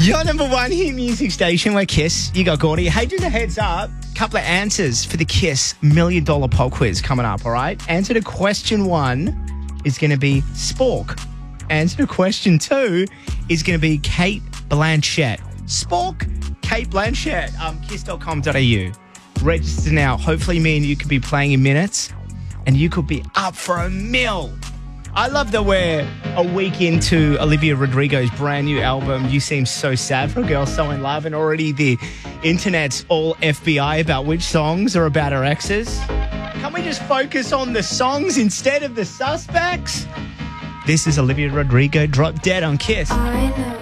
Your number one hit music station, we're Kiss. You got Gordy. Hey, just a heads up. Couple of answers for the Kiss $1 Million Poll Quiz coming up, all right? Answer to question 1 is going to be Spork. Answer to question 2 is going to be Kate Blanchett. Spork, Kate Blanchett. Kiss.com.au. Register now. Hopefully me and you could be playing in minutes and you could be up for $1 million. I love that we're a week into Olivia Rodrigo's brand new album, You Seem So Sad for a Girl So in Love, and already the internet's all FBI about which songs are about her exes. Can't we just focus on the songs instead of the suspects? This is Olivia Rodrigo, Drop Dead on Kiss.